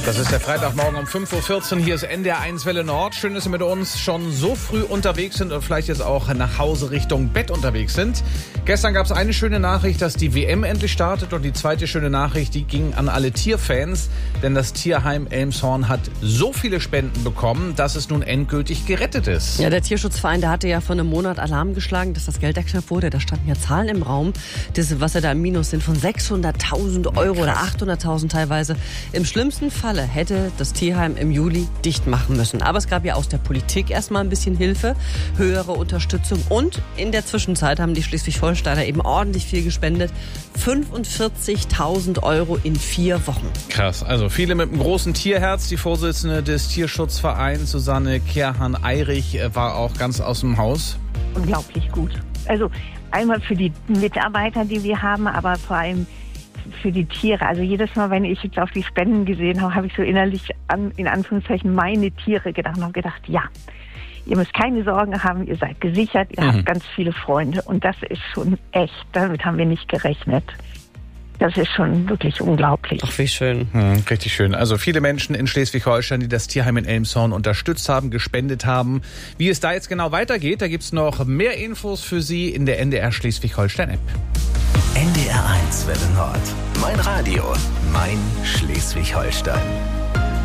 Das ist der Freitagmorgen um 5.14 Uhr. Hier ist NDR1 Welle Nord. Schön, dass Sie mit uns schon so früh unterwegs sind und vielleicht jetzt auch nach Hause Richtung Bett unterwegs sind. Gestern gab es eine schöne Nachricht, dass die WM endlich startet. Und die zweite schöne Nachricht, die ging an alle Tierfans. Denn das Tierheim Elmshorn hat so viele Spenden bekommen, dass es nun endgültig gerettet ist. Ja, der Tierschutzverein, der hatte ja vor einem Monat Alarm geschlagen, dass das Geld da knapp wurde. Da standen ja Zahlen im Raum, was ja da im Minus sind, von 600.000 Euro oder 800.000 teilweise. Im schlimmsten Falle hätte das Tierheim im Juli dicht machen müssen. Aber es gab ja aus der Politik erstmal ein bisschen Hilfe, höhere Unterstützung und in der Zwischenzeit haben die Schleswig-Holsteiner eben ordentlich viel gespendet. 45.000 Euro in 4 Wochen. Krass, also viele mit einem großen Tierherz. Die Vorsitzende des Tierschutzvereins, Susanne Kerhan-Eirich, war auch ganz aus dem Haus. Unglaublich gut. Also einmal für die Mitarbeiter, die wir haben, aber vor allem für die Tiere. Also jedes Mal, wenn ich jetzt auf die Spenden gesehen habe, habe ich so innerlich in Anführungszeichen meine Tiere gedacht und habe gedacht, ja, ihr müsst keine Sorgen haben, ihr seid gesichert, ihr habt ganz viele Freunde und das ist schon echt, damit haben wir nicht gerechnet. Das ist schon wirklich unglaublich. Ach, wie schön. Richtig schön. Also viele Menschen in Schleswig-Holstein, die das Tierheim in Elmshorn unterstützt haben, gespendet haben. Wie es da jetzt genau weitergeht, da gibt's noch mehr Infos für Sie in der NDR Schleswig-Holstein-App. NDR1 Welle Nord. Mein Radio, mein Schleswig-Holstein.